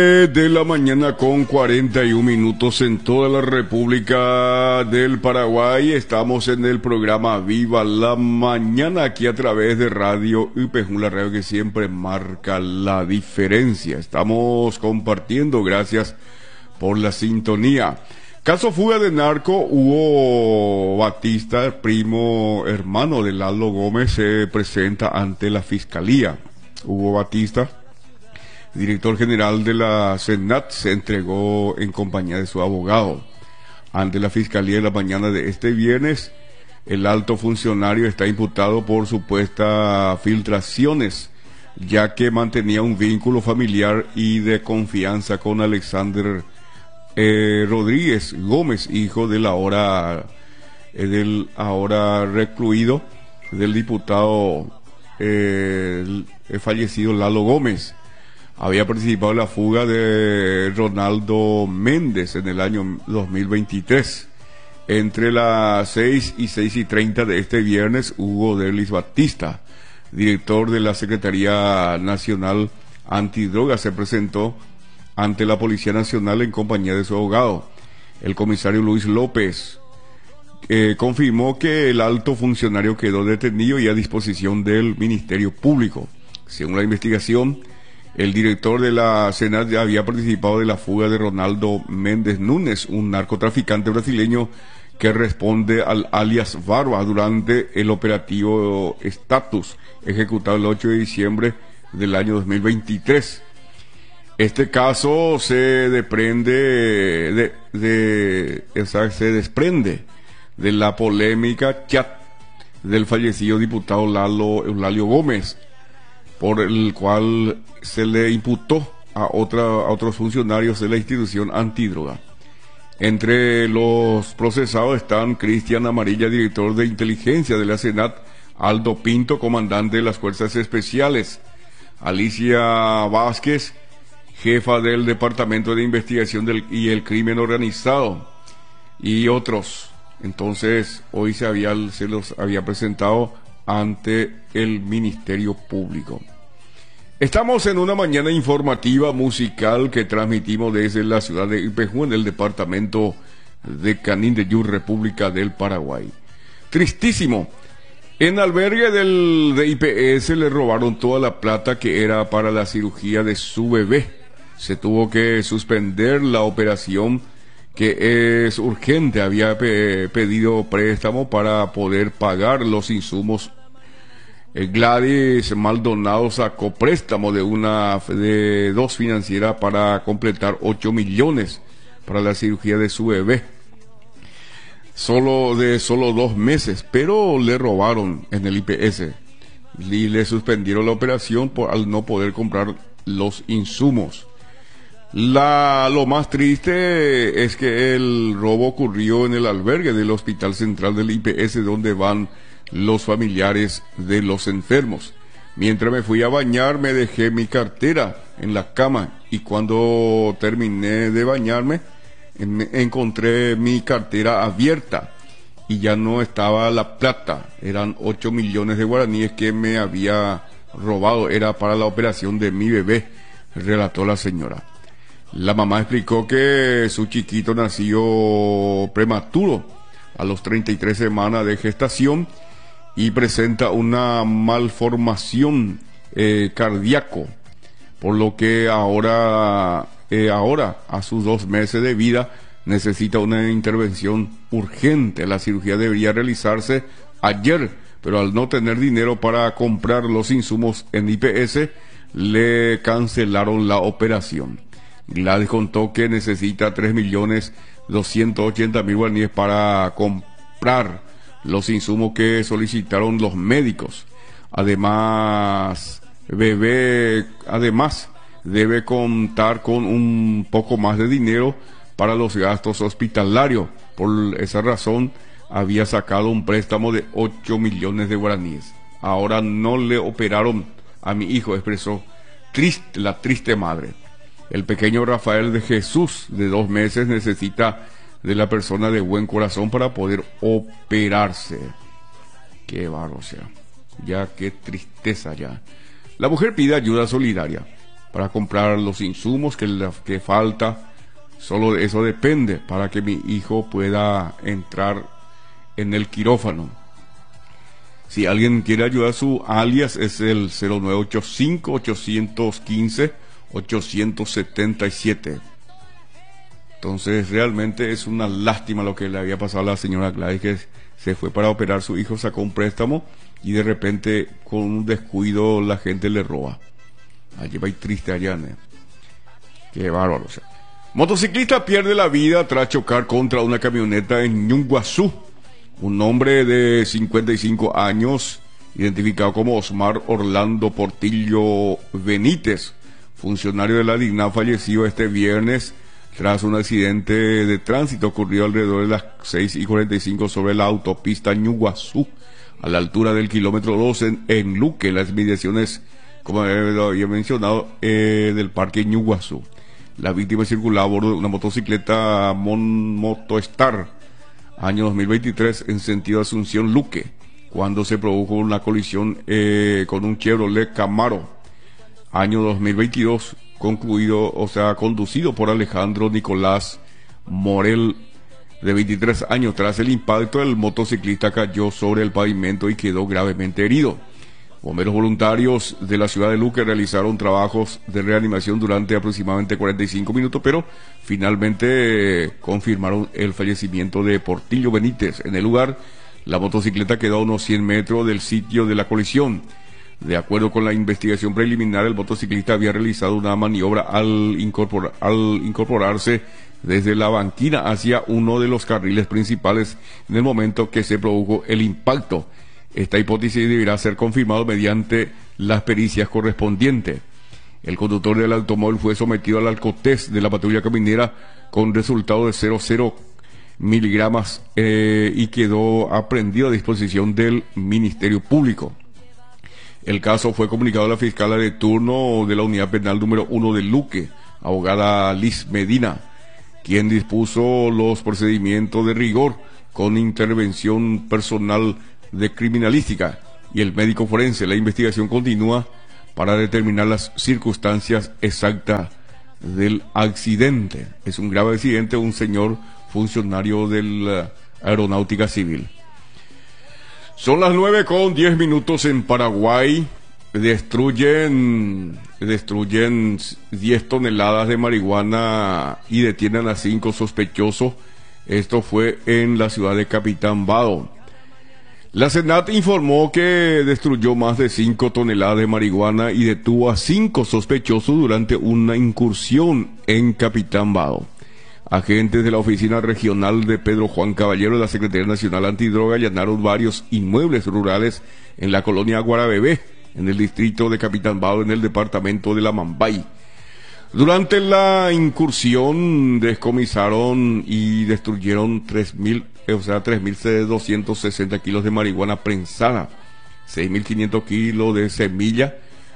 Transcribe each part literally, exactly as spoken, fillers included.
De la mañana con cuarenta y un minutos en toda la República del Paraguay. Estamos en el programa Viva la Mañana, aquí a través de Radio U P E J, la radio que siempre marca la diferencia. Estamos compartiendo, gracias por la sintonía. Caso fuga de narco, Hugo Batista, primo hermano de Lalo Gómez, se presenta ante la Fiscalía. Hugo Batista, director general de la Senat, se entregó en compañía de su abogado ante la Fiscalía en la mañana de este viernes. El alto funcionario está imputado por supuestas filtraciones, ya que mantenía un vínculo familiar y de confianza con Alexander eh, Rodríguez Gómez, hijo del ahora, eh, del ahora recluido, del diputado eh, el, el fallecido Lalo Gómez. Había participado en la fuga de Ronaldo Méndez en el año dos mil veintitrés. Entre las seis y seis y treinta de este viernes, Hugo Derlis Batista, director de la Secretaría Nacional Antidroga, se presentó ante la Policía Nacional en compañía de su abogado. El comisario Luis López eh, confirmó que el alto funcionario quedó detenido y a disposición del Ministerio Público. Según la investigación, el director de la Senat había participado de la fuga de Ronaldo Méndez Núñez, un narcotraficante brasileño que responde al alias Barba, durante el operativo Status, ejecutado el ocho de diciembre del año dos mil veintitrés. Este caso se desprende de, de, de, se desprende de la polémica chat del fallecido diputado Lalo Eulalio Gómez, por el cual se le imputó a, otra, a otros funcionarios de la institución antidroga. Entre los procesados están Cristian Amarilla, director de inteligencia de la Senat; Aldo Pinto, comandante de las Fuerzas Especiales; Alicia Vázquez, jefa del Departamento de Investigación del, y el Crimen Organizado, y otros. Entonces, hoy se, había, se los había presentado ante el Ministerio Público. Estamos en una mañana informativa musical que transmitimos desde la ciudad de U P E J, en el departamento de Canindeyú, República del Paraguay. Tristísimo. En albergue del de I P S le robaron toda la plata que era para la cirugía de su bebé. Se tuvo que suspender la operación, que es urgente. Había pe pedido préstamo para poder pagar los insumos. Gladys Maldonado sacó préstamo de una de dos financieras para completar ocho millones para la cirugía de su bebé, solo de solo dos meses, pero le robaron en el I P S y le suspendieron la operación por al no poder comprar los insumos. La, lo más triste es que el robo ocurrió en el albergue del Hospital Central del I P S, donde van los familiares de los enfermos. Mientras me fui a bañar, me dejé mi cartera en la cama, y cuando terminé de bañarme en, encontré mi cartera abierta y ya no estaba la plata. Eran ocho millones de guaraníes que me había robado, era para la operación de mi bebé, relató la señora. La mamá explicó que su chiquito nació prematuro a los treinta y tres semanas de gestación y presenta una malformación eh, cardíaco, por lo que ahora, eh, ahora, a sus dos meses de vida, necesita una intervención urgente. La cirugía debería realizarse ayer, pero al no tener dinero para comprar los insumos en I P S, le cancelaron la operación. Gladys contó que necesita tres millones doscientos ochenta mil guaraníes para comprar los insumos que solicitaron los médicos. Además, bebé, además, debe contar con un poco más de dinero para los gastos hospitalarios. Por esa razón, había sacado un préstamo de ocho millones de guaraníes. Ahora no le operaron a mi hijo, expresó triste, la triste madre. El pequeño Rafael de Jesús, de dos meses, necesita de la persona de buen corazón para poder operarse. Qué barro, o sea, ya qué tristeza ya. La mujer pide ayuda solidaria. para comprar los insumos que, le, que falta. Solo de eso depende para que mi hijo pueda entrar en el quirófano. Si alguien quiere ayudar, su alias es el cero nueve ocho cinco, ocho uno cinco, ocho siete siete. Entonces realmente es una lástima lo que le había pasado a la señora Gladys, que se fue para operar su hijo, sacó un préstamo y de repente con un descuido la gente le roba. Allí va y triste allá, ¿no? Qué bárbaro. O sea. Motociclista pierde la vida tras chocar contra una camioneta en Ñuguazú. Un hombre de cincuenta y cinco años, identificado como Osmar Orlando Portillo Benítez, funcionario de la DIGNAF, fallecido este viernes tras un accidente de tránsito ocurrido alrededor de las seis y cuarenta y cinco sobre la autopista Ñuguazú, a la altura del kilómetro dos en, en Luque, las inmediaciones, como había mencionado, eh, del parque Ñuguazú. La víctima circulaba a bordo de una motocicleta Mon Motostar, año dos mil veintitrés, en sentido Asunción-Luque, cuando se produjo una colisión eh, con un Chevrolet Camaro, año dos mil veintidós, concluido, o sea, conducido por Alejandro Nicolás Morel, de veintitrés años. Tras el impacto, el motociclista cayó sobre el pavimento y quedó gravemente herido. Bomberos voluntarios de la ciudad de Luque realizaron trabajos de reanimación durante aproximadamente cuarenta y cinco minutos, pero finalmente eh, confirmaron el fallecimiento de Portillo Benítez. En el lugar, la motocicleta quedó a unos cien metros del sitio de la colisión. De acuerdo con la investigación preliminar, el motociclista había realizado una maniobra al, incorpora, al incorporarse desde la banquina hacia uno de los carriles principales en el momento que se produjo el impacto. Esta hipótesis deberá ser confirmada mediante las pericias correspondientes. El conductor del automóvil fue sometido al alcotest de la patrulla caminera con resultado de cero coma cero miligramos eh, y quedó aprehendido a disposición del Ministerio Público. El caso fue comunicado a la fiscala de turno de la Unidad Penal número uno de Luque, abogada Liz Medina, quien dispuso los procedimientos de rigor con intervención personal de criminalística y el médico forense. La investigación continúa para determinar las circunstancias exactas del accidente. Es un grave accidente, un señor funcionario de la Aeronáutica Civil. Son las nueve con diez minutos en Paraguay. Destruyen, destruyen diez toneladas de marihuana y detienen a cinco sospechosos. Esto fue en la ciudad de Capitán Vado. La SENAT informó que destruyó más de cinco toneladas de marihuana y detuvo a cinco sospechosos durante una incursión en Capitán Vado. Agentes de la Oficina Regional de Pedro Juan Caballero de la Secretaría Nacional Antidroga allanaron varios inmuebles rurales en la colonia Guarabebé, en el distrito de Capitán Vado, en el departamento de la Mambay. Durante la incursión descomisaron y destruyeron tres mil, o sea, tres mil doscientos sesenta kilos de marihuana prensada, seis mil quinientos kilos de semilla,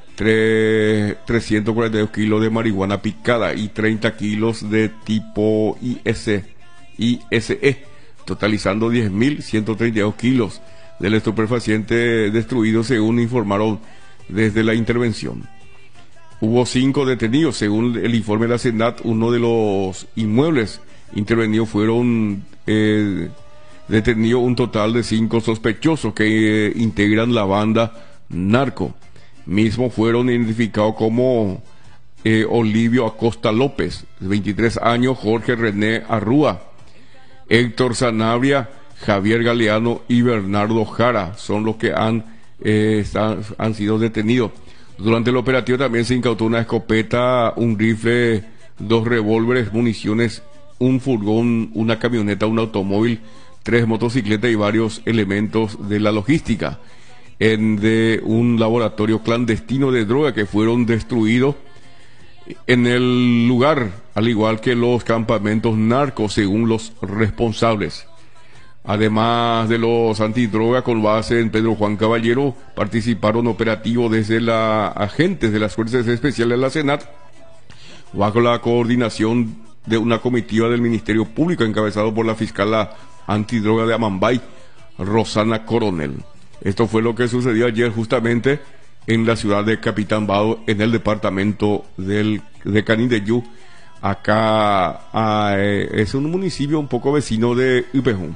trescientos cuarenta y dos kilos de marihuana picada y treinta kilos de tipo I S E, totalizando diez mil ciento treinta y dos kilos del estupefaciente destruido, según informaron desde la intervención. Hubo cinco detenidos, según el informe de la SENAT. Uno de los inmuebles intervenidos fueron eh, detenidos un total de cinco sospechosos que eh, integran la banda narco. Mismos fueron identificados como eh, Olivio Acosta López, de veintitrés años, Jorge René Arrúa, Héctor Sanabria, Javier Galeano y Bernardo Jara, son los que han, eh, están, han sido detenidos. Durante el operativo también se incautó una escopeta, un rifle, dos revólveres, municiones, un furgón, una camioneta, un automóvil, tres motocicletas y varios elementos de la logística en de un laboratorio clandestino de droga que fueron destruidos en el lugar, al igual que los campamentos narcos, según los responsables. Además de los antidroga con base en Pedro Juan Caballero, participaron operativos desde la agentes de las Fuerzas Especiales de la SENAT, bajo la coordinación de una comitiva del Ministerio Público encabezado por la fiscala antidroga de Amambay, Rosana Coronel. Esto fue lo que sucedió ayer justamente en la ciudad de Capitán Bado, en el departamento del, de Canindeyú. Acá ah, eh, es un municipio un poco vecino de Upejún.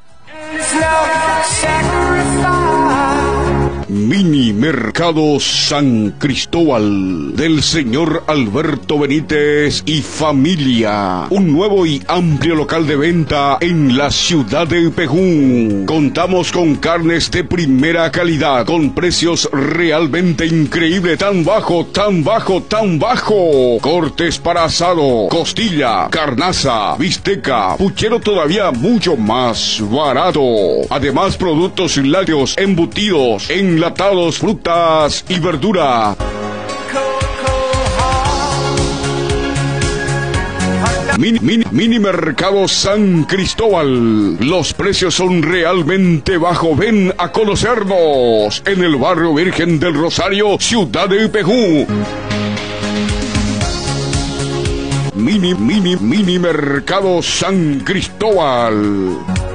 Mini Mercado San Cristóbal del señor Alberto Benítez y familia. Un nuevo y amplio local de venta en la ciudad de Upejún. Contamos con carnes de primera calidad con precios realmente increíbles. Tan bajo, tan bajo, tan bajo. Cortes para asado, costilla, carnaza, bisteca, puchero todavía mucho más barato. Además, productos lácteos, embutidos, enlatados, frutas y verdura. Mini, mini, mini Mercado San Cristóbal. Los precios son realmente bajos. Ven a conocernos en el barrio Virgen del Rosario, ciudad de Upejún. Mini, mini, mini Mercado San Cristóbal.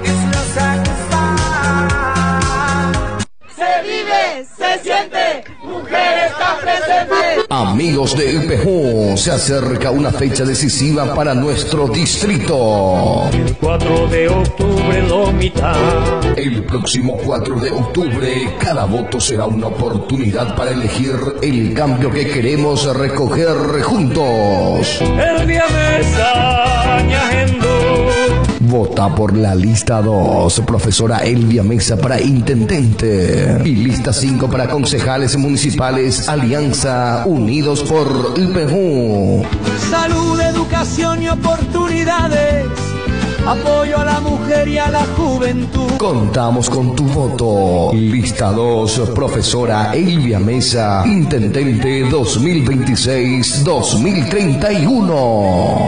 Se siente, mujer está presente. Amigos de Upejún, se acerca una fecha decisiva para nuestro distrito. El cuatro de octubre lo mitad. El próximo cuatro de octubre, cada voto será una oportunidad para elegir el cambio que queremos recoger juntos. El día me sañajendo. Vota por la lista dos, profesora Elvia Mesa para intendente. Y lista cinco para concejales municipales, Alianza Unidos por Upejún. Salud, educación y oportunidades. Apoyo a la mujer y a la juventud. Contamos con tu voto. Lista dos, profesora Elvia Mesa, intendente dos mil veintiséis a dos mil treinta y uno.